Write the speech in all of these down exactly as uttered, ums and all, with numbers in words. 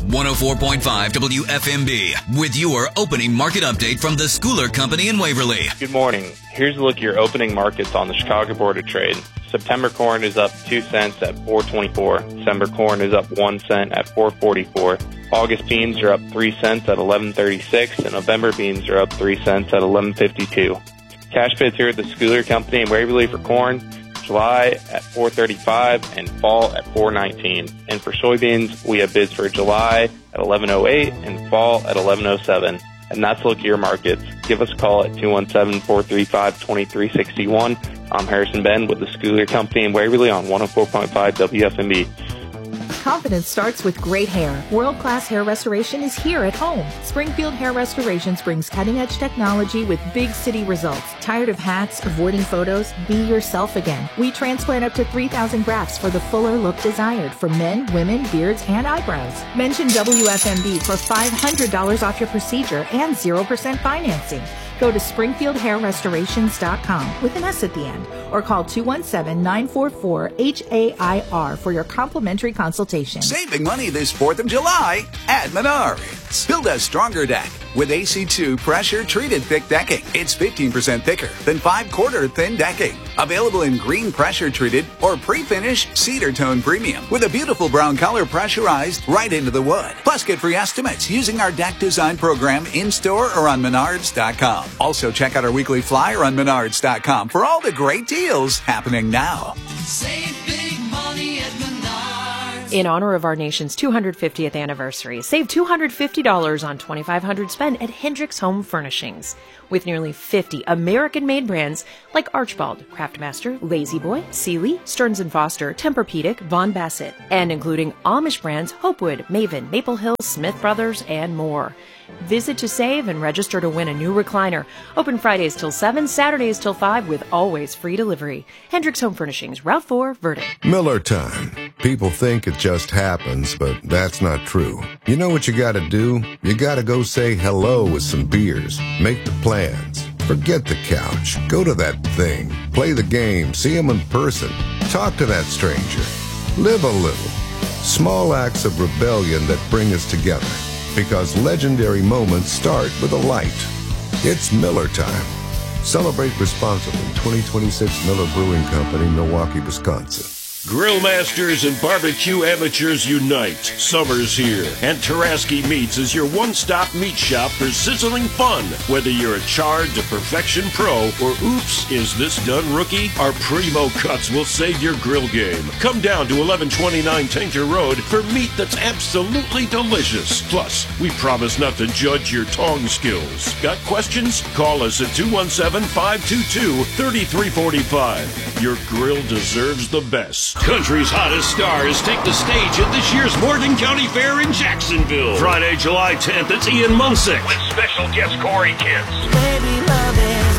one oh four point five W F M B with your opening market update from the Schooler Company in Waverly. Good morning. Here's a look at your opening markets on the Chicago Board of Trade. September corn is up two cents at four twenty-four. December corn is up one cent at four forty-four. August beans are up three cents at eleven thirty-six, and November beans are up three cents at eleven fifty-two. Cash bids here at the Schooler Company in Waverly for corn, July at four thirty-five and fall at four nineteen. And for soybeans, we have bids for July at eleven oh eight and fall at eleven oh seven. And that's a look at your markets. Give us a call at two one seven, four three five, two three six one. I'm Harrison Ben with the Schooler Company in Waverly on one oh four point five W F M B. Confidence starts with great hair. World-class hair restoration is here at home. Springfield Hair Restorations brings cutting-edge technology with big city results. Tired of hats, avoiding photos? Be yourself again. We transplant up to three thousand grafts for the fuller look desired for men, women, beards, and eyebrows. Mention W F M B for five hundred dollars off your procedure and zero percent financing. Go to springfield hair restorations dot com with an S at the end or call two one seven, nine four four, H A I R for your complimentary consultation. Saving money this fourth of July at Menards. Build a stronger deck with A C two pressure-treated thick decking. It's fifteen percent thicker than five-quarter thin decking. Available in green pressure-treated or pre-finished cedar tone premium with a beautiful brown color pressurized right into the wood. Plus, get free estimates using our deck design program in-store or on menards dot com. Also, check out our weekly flyer on menards dot com for all the great deals happening now. Save big money at Menards. In honor of our nation's two hundred fiftieth anniversary, save two hundred fifty dollars on twenty-five hundred dollars spent at Hendricks Home Furnishings. With nearly fifty American-made brands like Archibald, Craftmaster, Lazy Boy, Sealy, Stearns and Foster, Tempur-Pedic, Von Bassett, and including Amish brands Hopewood, Maven, Maple Hill, Smith Brothers, and more. Visit to save and register to win a new recliner. Open Fridays till seven, Saturdays till five with always free delivery. Hendricks Home Furnishings, Route four, Verdon. Miller time. People think it just happens, but that's not true. You know what you gotta do? You gotta go say hello with some beers. Make the plans. Forget the couch. Go to that thing. Play the game. See them in person. Talk to that stranger. Live a little. Small acts of rebellion that bring us together. Because legendary moments start with a light. It's Miller time. Celebrate responsibly. twenty twenty-six Miller Brewing Company, Milwaukee, Wisconsin. Grill masters and barbecue amateurs unite. Summer's here, and Taraski Meats is your one-stop meat shop for sizzling fun. Whether you're a charred to perfection pro or oops, is this done rookie? Our primo cuts will save your grill game. Come down to eleven twenty-nine Tinker Road for meat that's absolutely delicious. Plus, we promise not to judge your tong skills. Got questions? Call us at two one seven, five two two, three three four five. Your grill deserves the best. Country's hottest stars take the stage at this year's Morgan County Fair in Jacksonville. Friday, July tenth, it's Ian Munsick with special guest Corey Kent. Baby, love is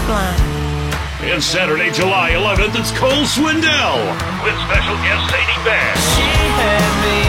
blind. And Saturday, July eleventh, it's Cole Swindell with special guest Sadie Bass. She had me,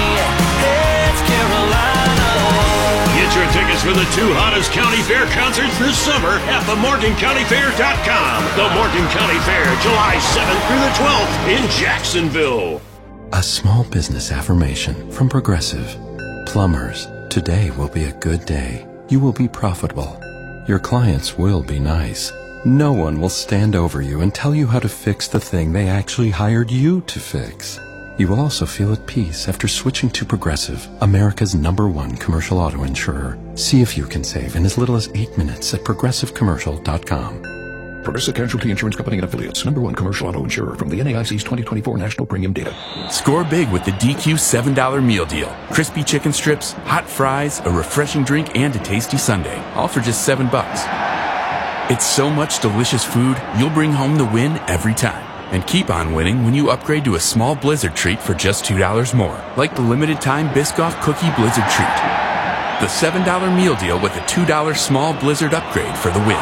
it's Carolina. Get your tickets for the two hottest county fair concerts this summer at the morgan county fair dot com. The Morgan County Fair, July seventh through the twelfth in Jacksonville. A small business affirmation from Progressive. Plumbers, today will be a good day. You will be profitable. Your clients will be nice. No one will stand over you and tell you how to fix the thing they actually hired you to fix. You will also feel at peace after switching to Progressive, America's number one commercial auto insurer. See if you can save in as little as eight minutes at progressive commercial dot com. Progressive Casualty Insurance Company and Affiliates, number one commercial auto insurer from the N A I C's twenty twenty-four National Premium Data. Score big with the D Q seven dollar meal deal. Crispy chicken strips, hot fries, a refreshing drink, and a tasty sundae. All for just seven bucks. It's so much delicious food, you'll bring home the win every time. And keep on winning when you upgrade to a small Blizzard treat for just two dollars more. Like the limited time Biscoff Cookie Blizzard treat. The seven dollar meal deal with a two dollar small Blizzard upgrade for the win.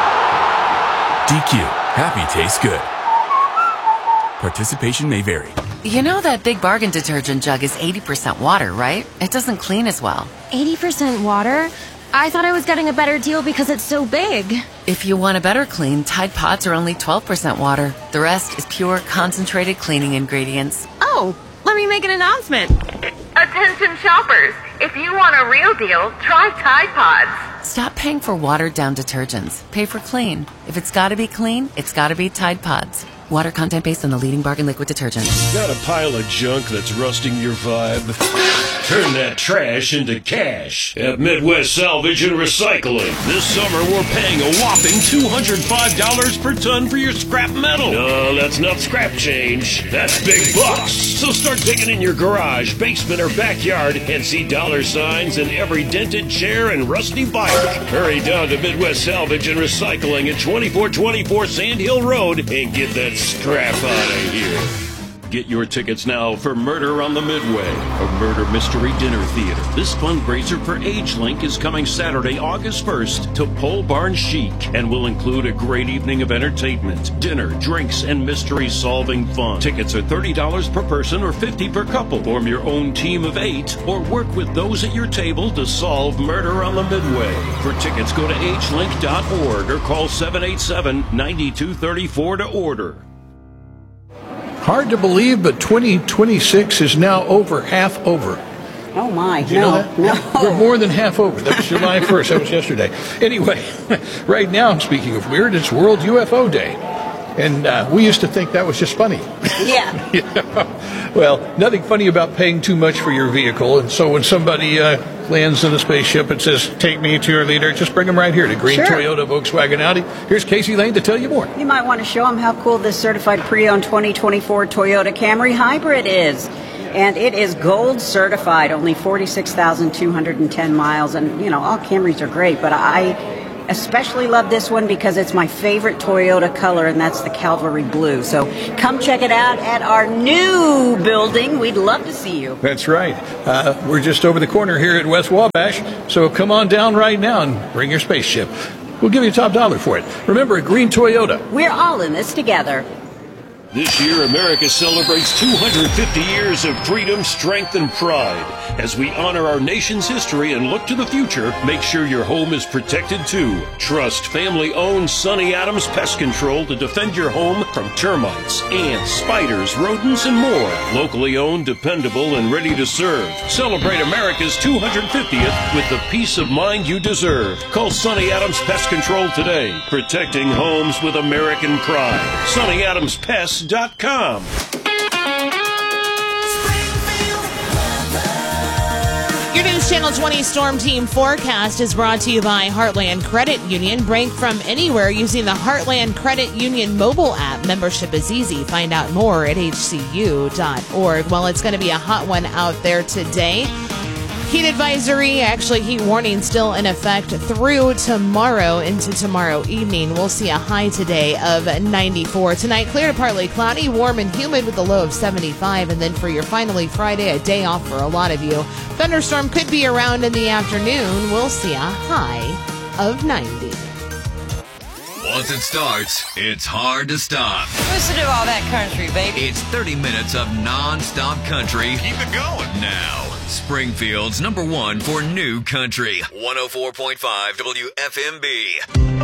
D Q. Happy tastes good. Participation may vary. You know that Big Bargain detergent jug is eighty percent water, right? It doesn't clean as well. eighty percent water? I thought I was getting a better deal because it's so big. If you want a better clean, Tide Pods are only twelve percent water. The rest is pure, concentrated cleaning ingredients. Oh, let me make an announcement. Attention shoppers, if you want a real deal, try Tide Pods. Stop paying for watered-down detergents. Pay for clean. If it's gotta be clean, it's gotta be Tide Pods. Water content based on the leading bargain liquid detergent. Got a pile of junk that's rusting your vibe? Turn that trash into cash at Midwest Salvage and Recycling. This summer, we're paying a whopping two hundred five dollars per ton for your scrap metal. No, that's not scrap change. That's big bucks. So start digging in your garage, basement, or backyard and see dollar signs in every dented chair and rusty bike. Hurry down to Midwest Salvage and Recycling at twenty-four twenty-four Sand Hill Road and get that scrap out of here. Get your tickets now for Murder on the Midway, a murder mystery dinner theater. This fundraiser for AgeLink is coming Saturday, August first to Pole Barn Chic and will include a great evening of entertainment, dinner, drinks, and mystery-solving fun. Tickets are thirty dollars per person or fifty dollars per couple. Form your own team of eight or work with those at your table to solve Murder on the Midway. For tickets, go to age link dot org or call seven eight seven, nine two three four to order. Hard to believe, but twenty twenty-six is now over, half over. Oh, my. Did you no, know that? no. We're more than half over. That was July first. That was yesterday. Anyway, right now, speaking of weird, it's World U F O Day. And uh, we used to think that was just funny. Yeah. Yeah. Well, nothing funny about paying too much for your vehicle. And so when somebody uh, lands in a spaceship and says, take me to your leader, just bring them right here to Green Sure. Toyota, Volkswagen, Audi. Here's Casey Lane to tell you more. You might want to show them how cool this certified pre-owned twenty twenty-four Toyota Camry Hybrid is. And it is gold certified, only forty-six thousand two hundred ten miles. And, you know, all Camrys are great, but I especially love this one because it's my favorite Toyota color, and that's the Cavalry Blue. So come check it out at our new building. We'd love to see you. That's right. Uh, we're just over the corner here at West Wabash, so come on down right now and bring your spaceship. We'll give you top dollar for it. Remember, Green Toyota. We're all in this together. This year, America celebrates two hundred fifty years of freedom, strength, and pride. As we honor our nation's history and look to the future, make sure your home is protected too. Trust family-owned Sonny Adams Pest Control to defend your home from termites, ants, spiders, rodents, and more. Locally owned, dependable, and ready to serve. Celebrate America's two hundred fiftieth with the peace of mind you deserve. Call Sonny Adams Pest Control today. Protecting homes with American pride. Sonny Adams Pest dot com. Your News Channel twenty Storm Team forecast is brought to you by Heartland Credit Union. Bank from anywhere using the Heartland Credit Union mobile app. Membership is easy. Find out more at H C U dot org. Well, it's going to be a hot one out there today. Heat advisory, actually heat warning still in effect through tomorrow into tomorrow evening. We'll see a high today of ninety-four. Tonight, clear to partly cloudy, warm and humid with a low of seventy-five. And then for your finally Friday, a day off for a lot of you. Thunderstorm could be around in the afternoon. We'll see a high of ninety. Once it starts, it's hard to stop. Listen to all that country, baby. It's thirty minutes of non-stop country. Keep it going. Now, Springfield's number one for new country. one oh four point five W F M B.